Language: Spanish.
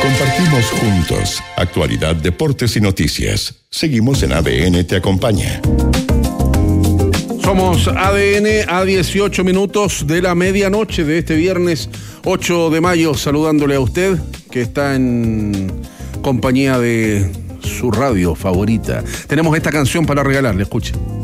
Compartimos juntos actualidad, deportes y noticias. Seguimos en ADN Te Acompaña. Somos ADN a 18 minutos de la medianoche de este viernes 8 de mayo, saludándole a usted que está en compañía de su radio favorita. Tenemos esta canción para regalarle, escuche.